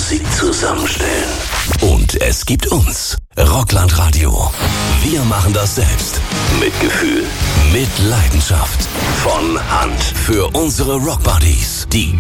Musik zusammenstellen. Und es gibt uns. Rockland Radio. Wir machen das selbst. Mit Gefühl. Mit Leidenschaft. Von Hand. Für unsere Rockbuddies. Die